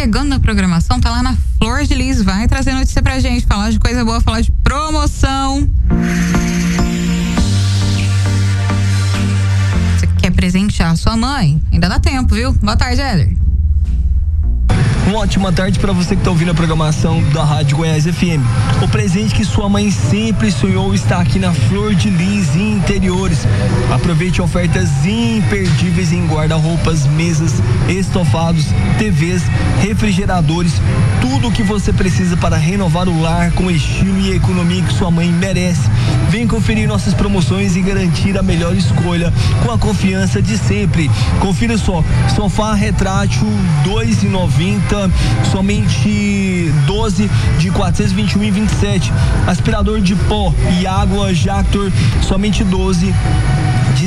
chegando na programação, tá lá na Flor de Lis, vai trazer notícia pra gente, falar de coisa boa, falar de promoção. Você quer presentear sua mãe? Ainda dá tempo, viu? Boa tarde, Éder. Uma ótima tarde para você que está ouvindo a programação da Rádio Goiás FM. O presente que sua mãe sempre sonhou está aqui na Flor de Lis Interiores. Aproveite ofertas imperdíveis em guarda-roupas, mesas, estofados, TVs, refrigeradores, tudo o que você precisa para renovar o lar com estilo e economia que sua mãe merece. Vem conferir nossas promoções e garantir a melhor escolha com a confiança de sempre. Confira só, sofá retrátil R$2,90, somente 12 de 421,27. Aspirador de pó e água Jactor, somente 12 de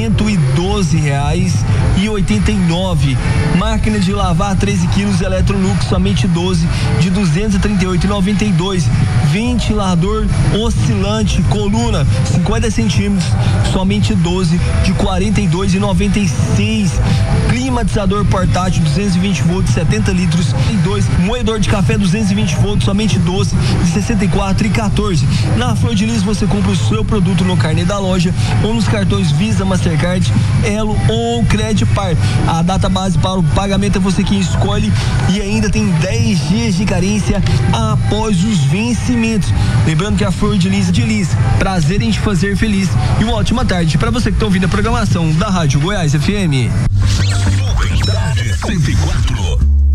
R$112,89. Máquina de lavar 13 quilos Electrolux, somente 12 de R$238,92. Ventilador oscilante coluna 50 centímetros, somente 12 de R$42,96. Climatizador portátil 220 volts, 70 litros e 2. Moedor de café 220 volts, somente 12 de R$64,14. Na Flor de Lis você compra o seu produto no carnê da loja ou nos cartões Visa, Mastercard, Elo ou Credipar. A data base para o pagamento é você quem escolhe e ainda tem 10 dias de carência após os vencimentos. Lembrando que a Flor de Lis, prazer em te fazer feliz e uma ótima tarde para você que está ouvindo a programação da Rádio Goiás FM. 104